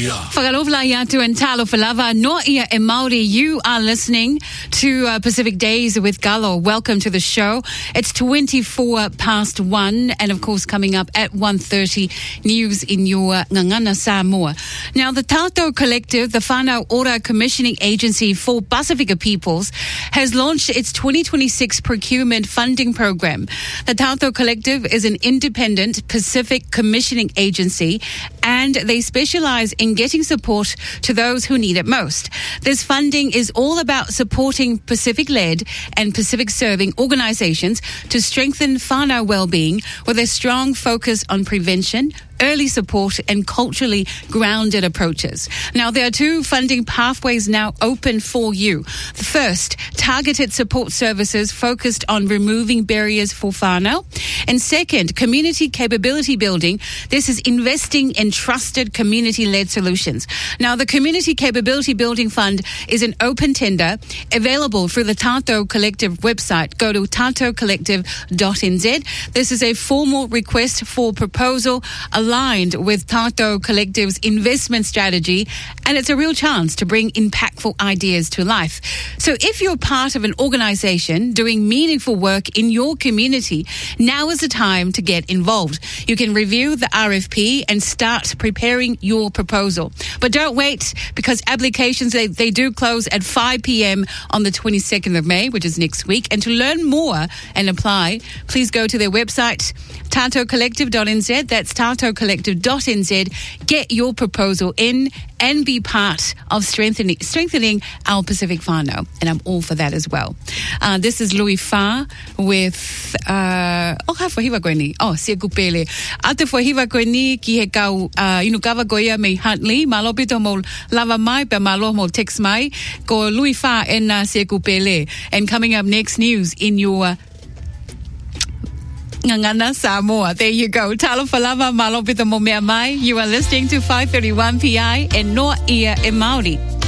Whakalofala Yatu and Talo Falava, no ia e Māori. You are listening to Pacific Days with Gallo. Welcome to the show. It's 1:24, and of course coming up at 1:30, news in your Ngangana Samoa. Now, the Tātou Collective, the Whānau Ora Commissioning Agency for Pasifika Peoples, has launched its 2026 procurement funding program. The Tātou Collective is an independent Pacific commissioning agency, and they specialize in getting support to those who need it most. This funding is all about supporting Pacific-led and Pacific-serving organizations to strengthen whānau well-being with a strong focus on prevention, early support and culturally grounded approaches. Now, there are two funding pathways now open for you. The first, targeted support services focused on removing barriers for whānau. And second, community capability building. This is investing in trusted community-led solutions. Now, the Community Capability Building Fund is an open tender available through the Tātou Collective website. Go to tatoucollective.nz. This is a formal request for proposal aligned with Tātou Collective's investment strategy, and it's a real chance to bring impactful ideas to life. So if you're part of an organization doing meaningful work in your community, now is the time to get involved. You can review the RFP and start preparing your proposal. But don't wait, because applications, they do close at 5 p.m. on the 22nd of May, which is next week. And to learn more and apply, please go to their website, tatoucollective.nz. That's tatoucollective.nz. Get your proposal in and be part of strengthening our Pacific whānau. And I'm all for that as well. This is Louis Fa with Hawahiwa koe ni. Sia kupele. Ate Hawahiwa koe ni ki he kau inukawa koea me Huntley. Malopito mo lava mai pe malo mo text mai. Ko Louis Fa en sia kupele. And coming up next, news in your Ngangana Samoa. There you go. Talo Falava Malopito mo mea mai. You are listening to 531 PI and no ia e Māori.